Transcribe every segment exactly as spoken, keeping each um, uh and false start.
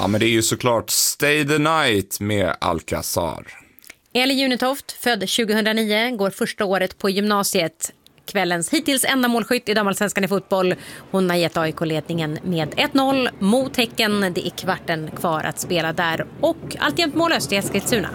Ja, men det är ju såklart Stay the Night med Alcazar. Eli Junitoft, född tjugohundranio, går första året på gymnasiet. Kvällens hittills enda målskytt i damallsvenskan i fotboll. Hon har gett A I K-ledningen med ett noll mot Häcken. Det är kvarten kvar att spela där och alltjämt mållöst i Eskilstuna.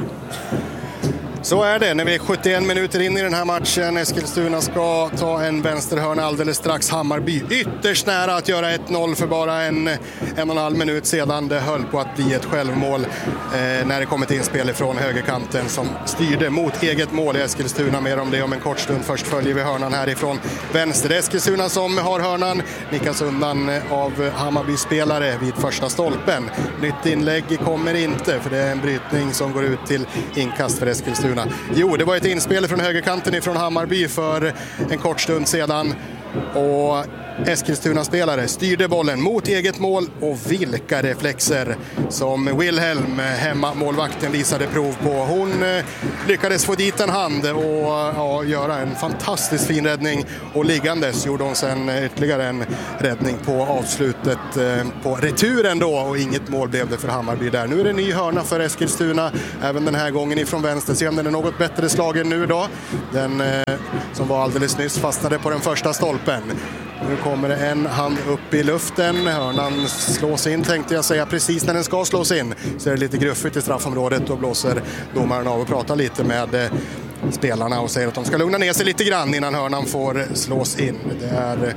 Så är det när vi är sjuttioen minuter in i den här matchen. Eskilstuna ska ta en vänsterhörna alldeles strax. Hammarby ytterst nära att göra ett noll för bara en, en och en halv minut sedan. Det höll på att bli ett självmål eh, när det kom ett inspel från högerkanten som styrde mot eget mål i Eskilstuna. Mer om det om en kort stund. Först följer vi hörnan härifrån vänster. Eskilstuna som har hörnan nickas undan av Hammarby-spelare vid första stolpen. Nytt inlägg kommer inte för det är en brytning som går ut till inkast för Eskilstuna. Jo, det var ett inspel från högerkanten ifrån Hammarby för en kort stund sedan och Eskilstuna-spelare styrde bollen mot eget mål och vilka reflexer som Wilhelm, hemma målvakten, visade prov på. Hon eh, lyckades få dit en hand och ja, göra en fantastiskt fin räddning och liggandes gjorde hon sen ytterligare en räddning på avslutet eh, på returen då och inget mål blev det för Hammarby där. Nu är det ny hörna för Eskilstuna även den här gången ifrån vänster. Se om den är något bättre slagen nu då. Den eh, som var alldeles nyss fastnade på den första stolpen. Nu kommer det en hand upp i luften. Hörnan slås in tänkte jag säga precis när den ska slås in. Så är det lite gruffigt i straffområdet och blåser domaren av och pratar lite med spelarna och säger att de ska lugna ner sig lite grann innan hörnan får slås in. Det är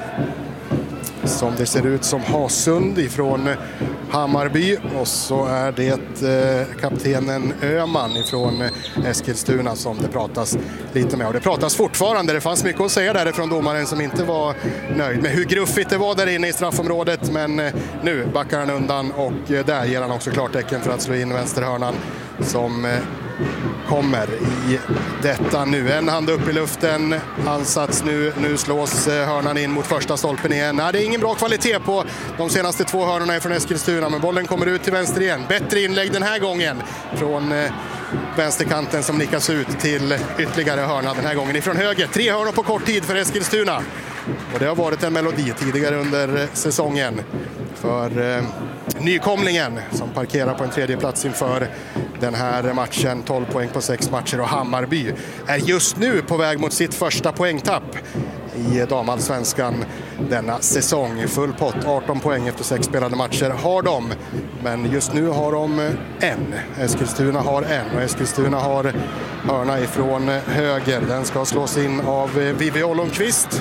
som det ser ut som Hasund ifrån Hammarby och så är det eh, kaptenen Öman ifrån Eskilstuna som det pratas lite med och det pratas fortfarande. Det fanns mycket att säga därifrån domaren som inte var nöjd med hur gruffigt det var där inne i straffområdet men eh, nu backar han undan och eh, där ger han också klartecken för att slå in vänsterhörnan som eh, kommer i detta nu. En hand upp i luften, ansats nu, nu slås hörnan in mot första stolpen igen. Nej, det är ingen bra kvalitet på de senaste två hörnorna från Eskilstuna men bollen kommer ut till vänster igen. Bättre inlägg den här gången från eh, vänsterkanten som nickas ut till ytterligare hörna den här gången ifrån höger. Tre hörnor på kort tid för Eskilstuna. Och det har varit en melodi tidigare under säsongen för eh, nykomlingen som parkerar på en tredje plats inför den här matchen. tolv poäng på sex matcher och Hammarby är just nu på väg mot sitt första poängtapp i damallsvenskan denna säsong. Full pott, arton poäng efter sex spelade matcher har de. Men just nu har de en. Eskilstuna har en och Eskilstuna har hörna ifrån höger. Den ska slås in av Vivi Ollonqvist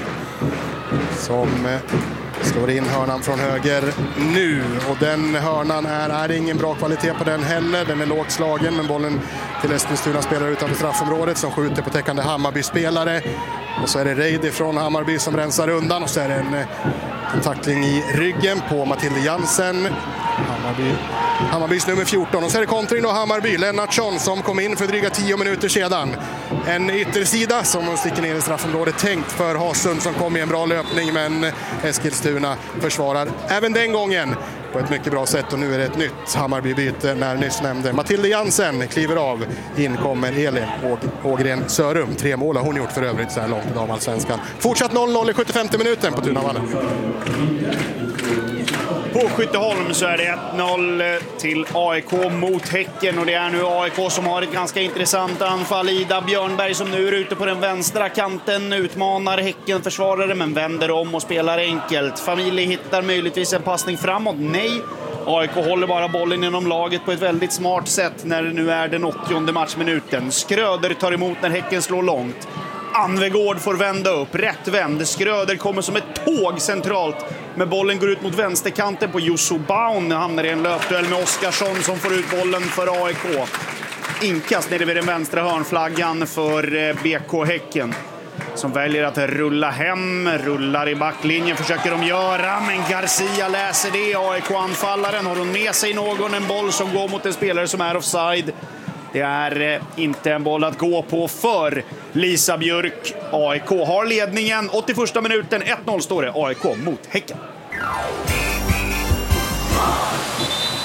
som slår in hörnan från höger nu och den hörnan är, är ingen bra kvalitet på den heller. Den är lågt slagen men bollen till Eskilstuna spelar utanför straffområdet som skjuter på täckande Hammarby-spelare. Och så är det Reid från Hammarby som rensar undan och så är det en, en tackling i ryggen på Matilde Jansen. Hammarby, Hammarbys nummer fjorton och så är det kontring och Hammarby. Lennartsson som kom in för dryga tio minuter sedan. En yttersida som sticker ner i straffområdet tänkt för Hasund som kom i en bra löpning men Eskilstuna försvarar även den gången på ett mycket bra sätt och nu är det ett nytt Hammarby-byte när nyss nämnde Matilde Jansen kliver av. In kommer Elin Ågren Sörum. Tre mål har hon gjort för övrigt så här långt i damallsvenskan. Fortsatt noll noll i sjuttiofemte minuten på Tunavallen. På Skytteholm så är det ett noll till A I K mot Häcken och det är nu A I K som har ett ganska intressant anfall. Ida Björnberg som nu är ute på den vänstra kanten utmanar Häcken försvarare men vänder om och spelar enkelt. Familj hittar möjligtvis en passning framåt. Nej, A I K håller bara bollen inom laget på ett väldigt smart sätt när det nu är den åttionde matchminuten. Skröder tar emot när Häcken slår långt. Anvegård får vända upp, rätt vänd. Skröder kommer som ett tåg centralt. Men bollen går ut mot vänsterkanten på Jussu Baun. Hamnar i en löpduell med Oskarsson som får ut bollen för A I K. Inkast nere vid den vänstra hörnflaggan för B K Häcken. Som väljer att rulla hem, rullar i backlinjen, försöker de göra. Men Garcia läser det, A I K-anfallaren. Har hon med sig någon, en boll som går mot en spelare som är offside. Det är inte en boll att gå på för Lisa Björk. A I K har ledningen. åttioförsta minuten, ett noll står det. A I K mot Häcken.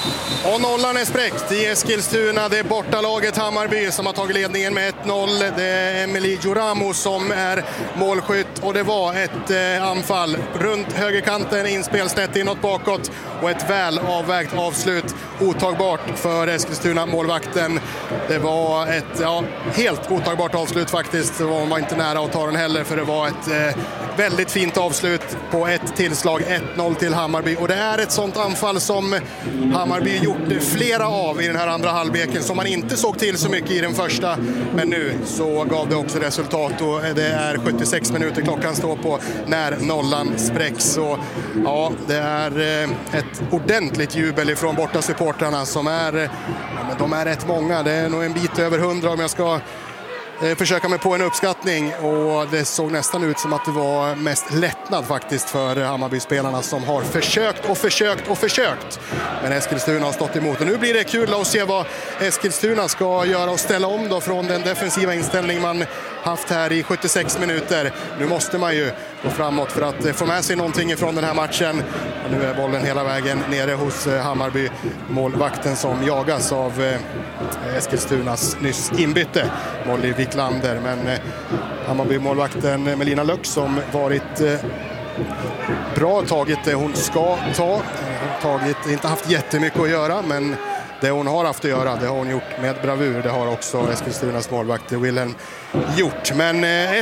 Och nollan är spräckt i Eskilstuna. Det är bortalaget Hammarby som har tagit ledningen med ett noll. Det är Emily Joramo som är målskytt. Och det var ett eh, anfall runt högerkanten, inspelsnett inåt bakåt. Och ett väl avvägt avslut. Otagbart för Eskilstuna målvakten. Det var ett ja, helt otagbart avslut faktiskt. Man var inte nära att ta den heller, för det var ett eh, väldigt fint avslut på ett tillslag. ett noll till Hammarby. Och det är ett sånt anfall som Hammarby gjort flera av i den här andra halvleken, som man inte såg till så mycket i den första. Men nu så gav det också resultat, och det är sjuttiosex minuter klockan står på när nollan spräcks. Så ja, det är ett ordentligt jubel ifrån borta supportrarna som är, ja, men de är rätt många. Det är nog en bit över hundra om jag ska försöka mig på en uppskattning, och det såg nästan ut som att det var mest lättnad faktiskt för Hammarby-spelarna som har försökt och försökt och försökt. Men Eskilstuna har stått emot, och nu blir det kul att se vad Eskilstuna ska göra och ställa om då från den defensiva inställning man haft här i sjuttiosex minuter. Nu måste man ju gå framåt för att få med sig någonting ifrån den här matchen. Och nu är bollen hela vägen nere hos Hammarby, målvakten som jagas av Eskilstunas nyss inbytte Molly Wiklander. Men Hammarby-målvakten Melina Löck som varit bra, tagit det hon ska ta. Tagit, inte haft jättemycket att göra, men det hon har haft att göra, det har hon gjort med bravur. Det har också Eskilstunas målvakt Wilhelm gjort. Men